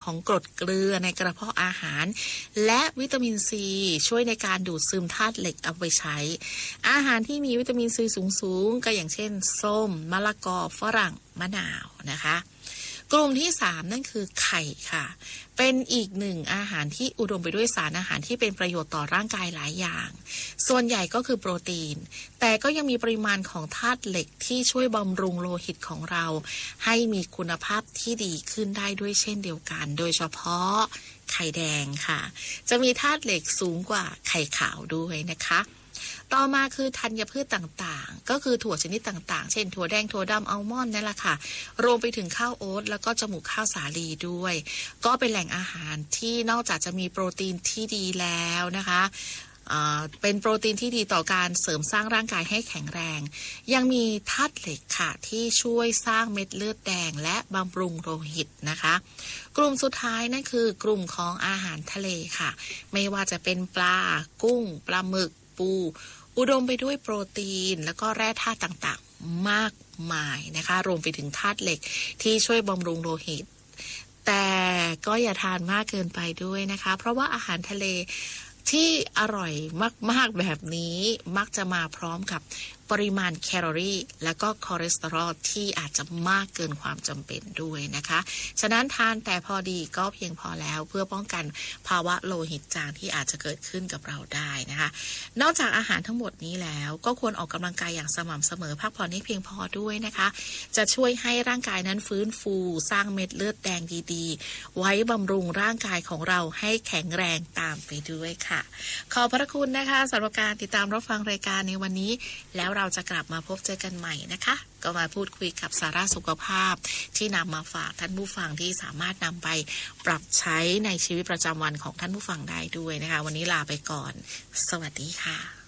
ของกรดเกลือในกระเพาะอาหารและวิตามินซีช่วยในการดูดซึมธาตุเหล็กเอาไปใช้อาหารที่มีวิตามินซีสูงๆก็อย่างเช่นส้มมะละกอฝรั่งมะนาวนะคะกลุ่มที่3นั่นคือไข่ค่ะเป็นอีกหนึ่งอาหารที่อุดมไปด้วยสารอาหารที่เป็นประโยชน์ต่อร่างกายหลายอย่างส่วนใหญ่ก็คือโปรตีนแต่ก็ยังมีปริมาณของธาตุเหล็กที่ช่วยบำรุงโลหิตของเราให้มีคุณภาพที่ดีขึ้นได้ด้วยเช่นเดียวกันโดยเฉพาะไข่แดงค่ะจะมีธาตุเหล็กสูงกว่าไข่ขาวด้วยนะคะต่อมาคือธัญพืชต่างๆก็คือถั่วชนิดต่างๆเช่นถั่วแดงถั่วดำอัลมอนด์นั่นแหละค่ะรวมไปถึงข้าวโอ๊ตแล้วก็จมูกข้าวสาลีด้วยก็เป็นแหล่งอาหารที่นอกจากจะมีโปรตีนที่ดีแล้วนะคะเป็นโปรตีนที่ดีต่อการเสริมสร้างร่างกายให้แข็งแรงยังมีธาตุเหล็กค่ะที่ช่วยสร้างเม็ดเลือดแดงและบำรุงโลหิตนะคะกลุ่มสุดท้ายนั่นคือกลุ่มของอาหารทะเลค่ะไม่ว่าจะเป็นปลากุ้งปลาหมึกปูอุดมไปด้วยโปรตีนแล้วก็แร่ธาตุต่างๆมากมายนะคะรวมไปถึงธาตุเหล็กที่ช่วยบำรุงโลหิตแต่ก็อย่าทานมากเกินไปด้วยนะคะเพราะว่าอาหารทะเลที่อร่อยมากๆแบบนี้มักจะมาพร้อมกับปริมาณแคลอรี่และก็คอเลสเตอรอลที่อาจจะมากเกินความจำเป็นด้วยนะคะฉะนั้นทานแต่พอดีก็เพียงพอแล้วเพื่อป้องกันภาวะโลหิตจางที่อาจจะเกิดขึ้นกับเราได้นะคะนอกจากอาหารทั้งหมดนี้แล้วก็ควรออกกำลังกายอย่างสม่ำเสมอพักผ่อนให้เพียงพอด้วยนะคะจะช่วยให้ร่างกายนั้นฟื้นฟูสร้างเม็ดเลือดแดงดีๆไว้บำรุงร่างกายของเราให้แข็งแรงตามไปด้วยค่ะขอบพระคุณนะคะสำหรับการติดตามรับฟังรายการในวันนี้แล้วเราจะกลับมาพบเจอกันใหม่นะคะก็มาพูดคุยกับสาระสุขภาพที่นำมาฝากท่านผู้ฟังที่สามารถนำไปปรับใช้ในชีวิตประจำวันของท่านผู้ฟังได้ด้วยนะคะวันนี้ลาไปก่อนสวัสดีค่ะ